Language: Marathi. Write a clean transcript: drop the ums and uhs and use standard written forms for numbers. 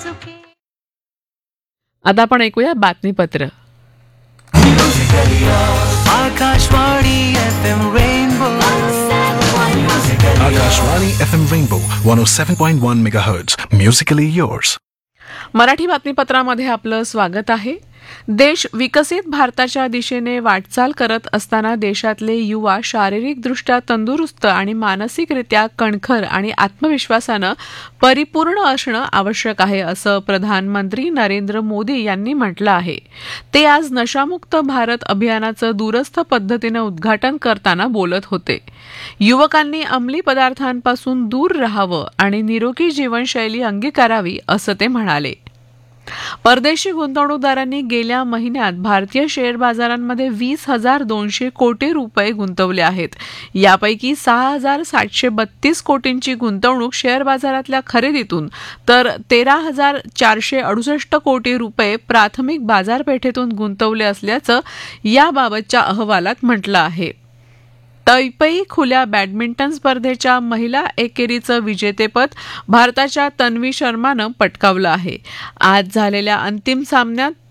आता आपण ऐकूया बातमीपत्र. Akashvani FM Rainbow 107.1 MHz. Musically yours. Marathi बातमीपत्रामध्ये आपलं स्वागत आहे. देश विकसित भारताच्या दिशेने वाटचाल करत असताना देशातले युवा शारीरिकदृष्ट्या तंदुरुस्त आणि मानसिकरित्या कणखर आणि आत्मविश्वासानं परिपूर्ण असणं आवश्यक आहे, असं प्रधानमंत्री नरेंद्र मोदी यांनी म्हटलं आहे. ते आज नशामुक्त भारत अभियानाचं दूरस्थ पद्धतीनं उद्घाटन करताना बोलत होते. युवकांनी अंमली पदार्थांपासून दूर राहावं आणि निरोगी जीवनशैली अंगीकारावी, असं ते म्हणाले. परदेशी गुंतवणूकदारांनी गेल्या महिन्यात भारतीय शेअर बाजारांमध्ये 20,200 कोटी रुपये गुंतवले आहेत. यापैकी 6,732 कोटींची गुंतवणूक शेअर बाजारातल्या खरेदीतून तर 13,468 कोटी रुपये प्राथमिक बाजारपेठेतून गुंतवले असल्याचं याबाबतच्या अहवालात म्हटलं आहे. तैपई खुल्या बॅडमिंटन स्पर्धेच्या महिला एकेरीचं विजेतेपद भारताच्या तन्वी शर्मानं पटकावलं आहे. आज झालेल्या अंतिम सामन्यात